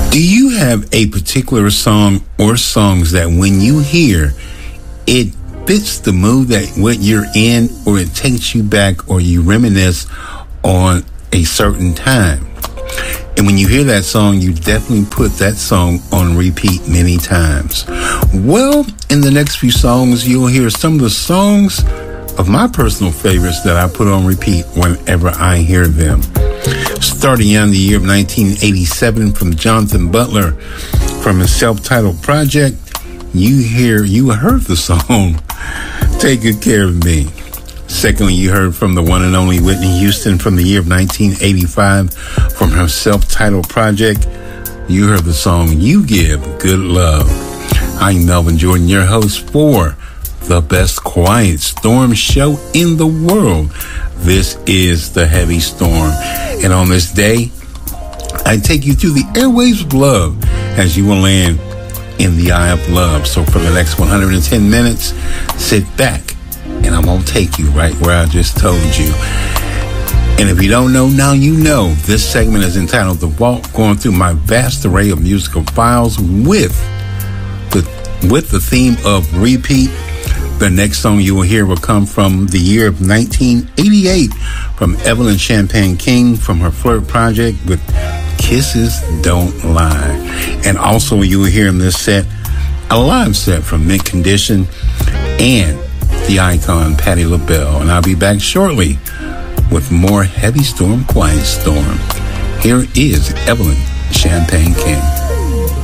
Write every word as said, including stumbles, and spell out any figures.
Do you have a particular song or songs that when you hear, it fits the mood that what you're in, or it takes you back, or you reminisce on a certain time? And when you hear that song, you definitely put that song on repeat many times. Well, in the next few songs, you'll hear some of the songs of my personal favorites that I put on repeat whenever I hear them. Starting in the year of nineteen eighty-seven, from Jonathan Butler, from his self-titled project, you hear, you heard the song, Take Good Care of Me. Secondly, you heard from the one and only Whitney Houston from the year of nineteen eighty-five, from her self-titled project, you heard the song You Give Good Love. I'm Melvin Jordan, your host for the best quiet storm show in the world. This is The Heavy Storm. And on this day, I take you through the airwaves of love as you will land in the eye of love. So for the next one hundred ten minutes, sit back and I'm going to take you right where I just told you. And if you don't know, now you know. This segment is entitled The Vault, going through my vast array of musical files with the, with the theme of repeat. The next song you will hear will come from the year of nineteen eighty-eight, from Evelyn Champagne King, from her Flirt project with Kisses Don't Lie. And also you will hear in this set a live set from Mint Condition and the icon Patti LaBelle. And I'll be back shortly with more Heavy Storm, Quiet Storm. Here is Evelyn Champagne King.